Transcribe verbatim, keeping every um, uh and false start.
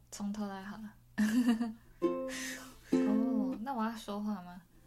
从头来好了。哦，那我要说话吗？